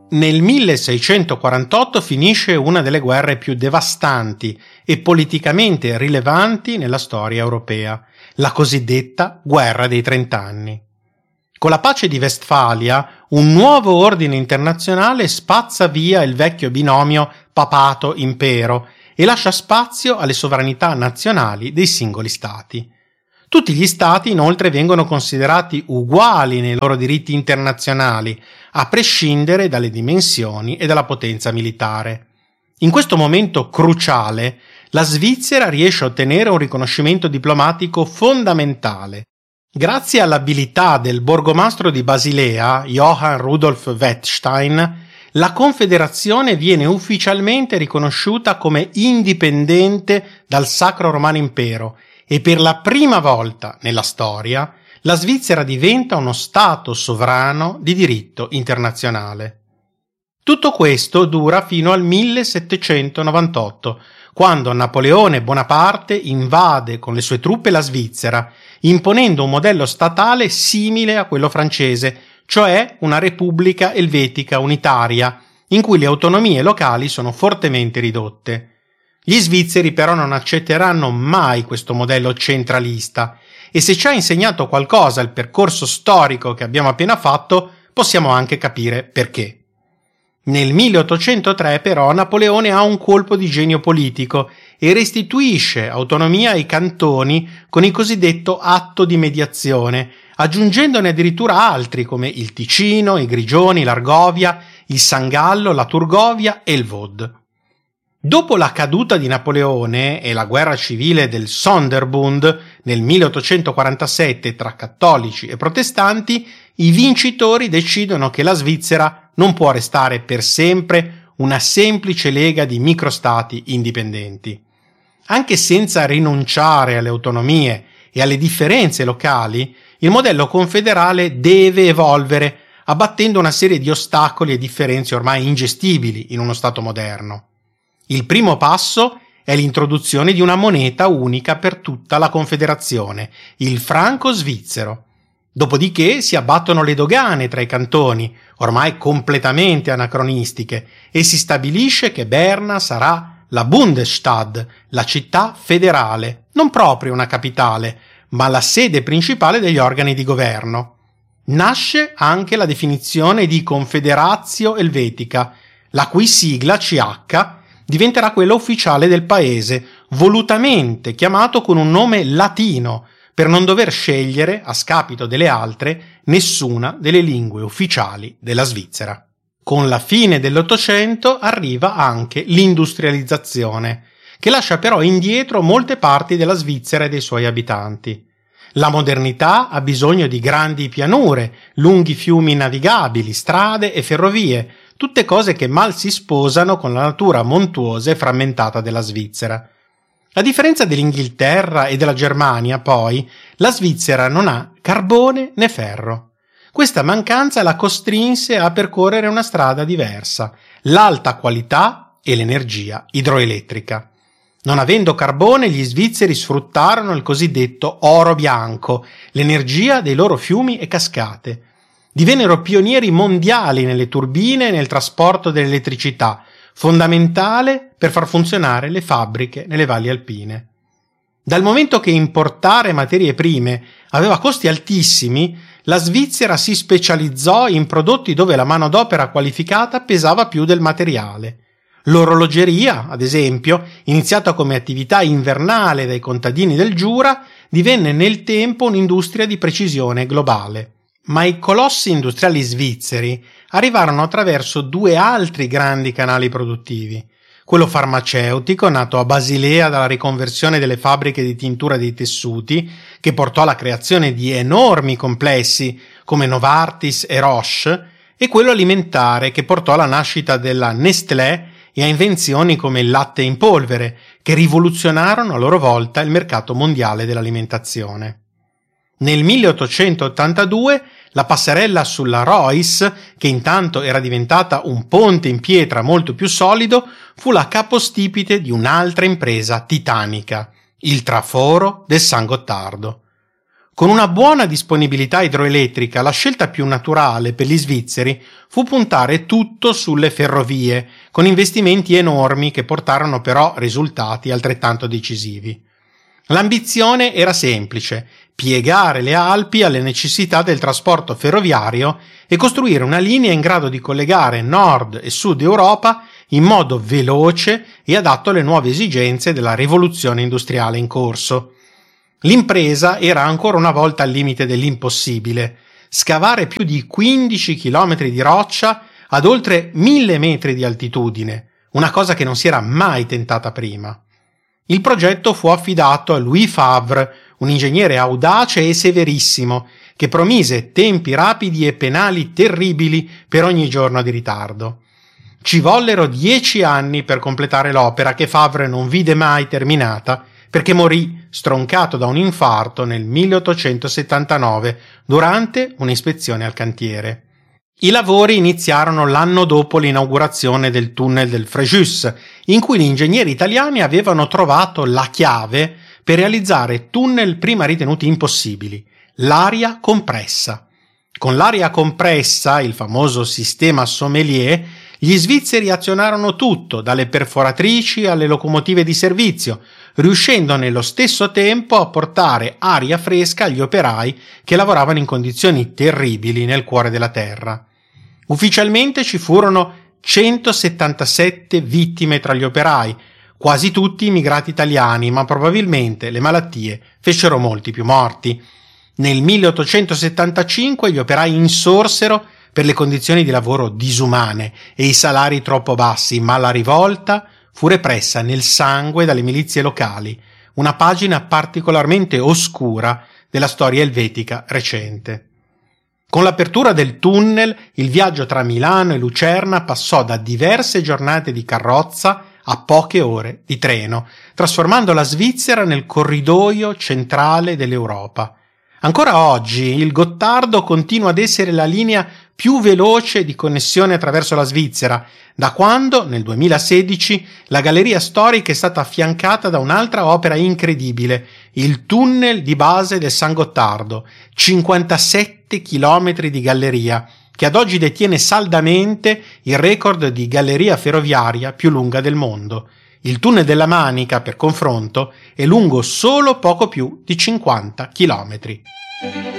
Nel 1648 finisce una delle guerre più devastanti e politicamente rilevanti nella storia europea, la cosiddetta Guerra dei Trent'anni. Con la pace di Westfalia, un nuovo ordine internazionale spazza via il vecchio binomio papato-impero e lascia spazio alle sovranità nazionali dei singoli stati. Tutti gli stati inoltre vengono considerati uguali nei loro diritti internazionali, a prescindere dalle dimensioni e dalla potenza militare. In questo momento cruciale, la Svizzera riesce a ottenere un riconoscimento diplomatico fondamentale. Grazie all'abilità del borgomastro di Basilea, Johann Rudolf Wettstein, la Confederazione viene ufficialmente riconosciuta come indipendente dal Sacro Romano Impero e per la prima volta nella storia la Svizzera diventa uno Stato sovrano di diritto internazionale. Tutto questo dura fino al 1798, quando Napoleone Bonaparte invade con le sue truppe la Svizzera, imponendo un modello statale simile a quello francese, cioè una repubblica elvetica unitaria, in cui le autonomie locali sono fortemente ridotte. Gli svizzeri però non accetteranno mai questo modello centralista e se ci ha insegnato qualcosa il percorso storico che abbiamo appena fatto, possiamo anche capire perché. Nel 1803 però Napoleone ha un colpo di genio politico e restituisce autonomia ai cantoni con il cosiddetto atto di mediazione, aggiungendone addirittura altri come il Ticino, i Grigioni, l'Argovia, il San Gallo, la Turgovia e il Vaud. Dopo la caduta di Napoleone e la guerra civile del Sonderbund nel 1847 tra cattolici e protestanti, i vincitori decidono che la Svizzera non può restare per sempre una semplice lega di microstati indipendenti. Anche senza rinunciare alle autonomie e alle differenze locali, il modello confederale deve evolvere, abbattendo una serie di ostacoli e differenze ormai ingestibili in uno Stato moderno. Il primo passo è l'introduzione di una moneta unica per tutta la Confederazione, il franco svizzero. Dopodiché si abbattono le dogane tra i cantoni, ormai completamente anacronistiche, e si stabilisce che Berna sarà la Bundesstadt, la città federale, non proprio una capitale, ma la sede principale degli organi di governo. Nasce anche la definizione di Confederatio Elvetica, la cui sigla CH diventerà quella ufficiale del paese, volutamente chiamato con un nome latino, per non dover scegliere, a scapito delle altre, nessuna delle lingue ufficiali della Svizzera. Con la fine dell'Ottocento arriva anche l'industrializzazione, che lascia però indietro molte parti della Svizzera e dei suoi abitanti. La modernità ha bisogno di grandi pianure, lunghi fiumi navigabili, strade e ferrovie, tutte cose che mal si sposano con la natura montuosa e frammentata della Svizzera. A differenza dell'Inghilterra e della Germania, poi, la Svizzera non ha carbone né ferro. Questa mancanza la costrinse a percorrere una strada diversa, l'alta qualità e l'energia idroelettrica. Non avendo carbone, gli svizzeri sfruttarono il cosiddetto oro bianco, l'energia dei loro fiumi e cascate. Divennero pionieri mondiali nelle turbine e nel trasporto dell'elettricità, fondamentale per far funzionare le fabbriche nelle valli alpine. Dal momento che importare materie prime aveva costi altissimi, la Svizzera si specializzò in prodotti dove la manodopera qualificata pesava più del materiale. L'orologeria, ad esempio, iniziata come attività invernale dai contadini del Giura, divenne nel tempo un'industria di precisione globale. Ma i colossi industriali svizzeri arrivarono attraverso due altri grandi canali produttivi. Quello farmaceutico, nato a Basilea dalla riconversione delle fabbriche di tintura dei tessuti, che portò alla creazione di enormi complessi come Novartis e Roche, e quello alimentare, che portò alla nascita della Nestlé e a invenzioni come il latte in polvere, che rivoluzionarono a loro volta il mercato mondiale dell'alimentazione. Nel 1882 la passerella sulla Reuss, che intanto era diventata un ponte in pietra molto più solido, fu la capostipite di un'altra impresa titanica, il traforo del San Gottardo. Con una buona disponibilità idroelettrica, la scelta più naturale per gli svizzeri fu puntare tutto sulle ferrovie, con investimenti enormi che portarono però risultati altrettanto decisivi. L'ambizione era semplice: piegare le Alpi alle necessità del trasporto ferroviario e costruire una linea in grado di collegare Nord e Sud Europa in modo veloce e adatto alle nuove esigenze della rivoluzione industriale in corso. L'impresa era ancora una volta al limite dell'impossibile: scavare più di 15 chilometri di roccia ad oltre 1000 metri di altitudine, una cosa che non si era mai tentata prima. Il progetto fu affidato a Louis Favre, un ingegnere audace e severissimo, che promise tempi rapidi e penali terribili per ogni giorno di ritardo. Ci vollero 10 anni per completare l'opera, che Favre non vide mai terminata, perché morì stroncato da un infarto nel 1879 durante un'ispezione al cantiere. I lavori iniziarono l'anno dopo l'inaugurazione del tunnel del Frejus, in cui gli ingegneri italiani avevano trovato la chiave per realizzare tunnel prima ritenuti impossibili: l'aria compressa. Con l'aria compressa, il famoso sistema sommelier, gli svizzeri azionarono tutto, dalle perforatrici alle locomotive di servizio, riuscendo nello stesso tempo a portare aria fresca agli operai che lavoravano in condizioni terribili nel cuore della terra. Ufficialmente ci furono 177 vittime tra gli operai, quasi tutti immigrati italiani, ma probabilmente le malattie fecero molti più morti. Nel 1875 gli operai insorsero per le condizioni di lavoro disumane e i salari troppo bassi, ma la rivolta fu repressa nel sangue dalle milizie locali, una pagina particolarmente oscura della storia elvetica recente. Con l'apertura del tunnel, il viaggio tra Milano e Lucerna passò da diverse giornate di carrozza a poche ore di treno, trasformando la Svizzera nel corridoio centrale dell'Europa. Ancora oggi il Gottardo continua ad essere la linea più veloce di connessione attraverso la Svizzera, da quando, nel 2016, la galleria storica è stata affiancata da un'altra opera incredibile, il tunnel di base del San Gottardo, 57 chilometri di galleria, che ad oggi detiene saldamente il record di galleria ferroviaria più lunga del mondo. Il tunnel della Manica, per confronto, è lungo solo poco più di 50 chilometri.